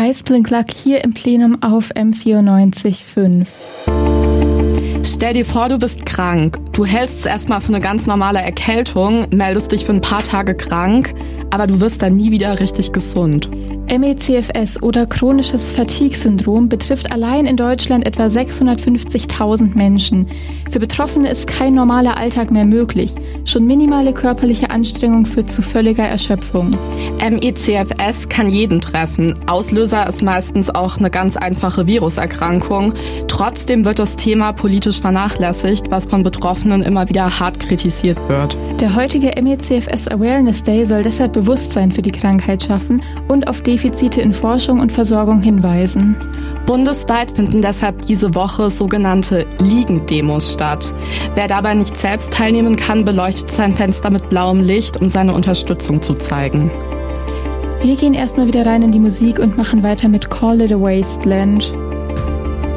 Iceblink lag hier im Plenum auf M94.5. Stell dir vor, du bist krank. Du hältst es erstmal für eine ganz normale Erkältung, meldest dich für ein paar Tage krank, aber du wirst dann nie wieder richtig gesund. ME/CFS oder chronisches Fatigue-Syndrom betrifft allein in Deutschland etwa 650.000 Menschen. Für Betroffene ist kein normaler Alltag mehr möglich. Schon minimale körperliche Anstrengung führt zu völliger Erschöpfung. ME/CFS kann jeden treffen. Auslöser ist meistens auch eine ganz einfache Viruserkrankung. Trotzdem wird das Thema politisch vernachlässigt, was von Betroffenen immer wieder hart kritisiert wird. Der heutige ME/CFS Awareness Day soll deshalb Bewusstsein für die Krankheit schaffen und auf Defizite in Forschung und Versorgung hinweisen. Bundesweit finden deshalb diese Woche sogenannte Liegendemos statt. Wer dabei nicht selbst teilnehmen kann, beleuchtet sein Fenster mit blauem Licht, um seine Unterstützung zu zeigen. Wir gehen erstmal wieder rein in die Musik und machen weiter mit Call It a Wasteland.